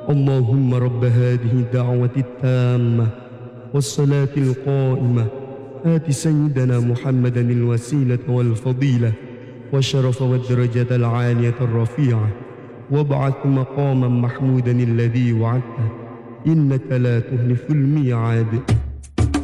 اللهم رب هذه الدعوة التامة والصلاة القائمة آت سيدنا محمدا الوسيلة والفضيلة والشرف والدرجة العالية الرفيعة وابعث مقاما محمودا الذي وعدته إنك لا تخلف الميعاد.